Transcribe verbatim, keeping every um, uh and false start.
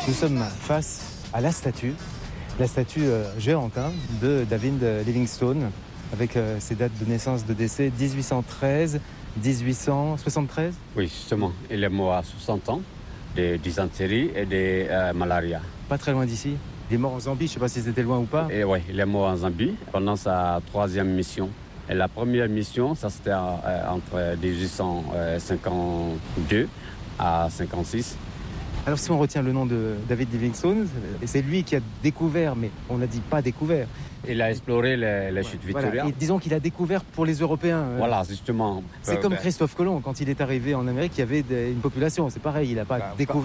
Nous sommes face à la statue, la statue euh, géante hein, de David Livingstone, avec euh, ses dates de naissance, de décès, dix-huit cent treize, dix-huit cent soixante-treize. Oui, justement. Il est mort à soixante ans de dysenterie et de euh, malaria. Pas très loin d'ici. Il est mort en Zambie, je ne sais pas si c'était loin ou pas. Et oui, il est mort en Zambie pendant sa troisième mission. Et la première mission, ça c'était euh, entre dix-huit cent cinquante-deux à cinquante-six. Alors si on retient le nom de David Livingstone, c'est lui qui a découvert, mais on n'a dit pas découvert. Il a exploré les, les Ouais, chutes voilà. Victoria. Et disons qu'il a découvert pour les Européens. Voilà, justement. C'est Euh, comme ben, Christophe Colomb, quand il est arrivé en Amérique, il y avait des- une population. C'est pareil, il n'a pas Bah, découvert.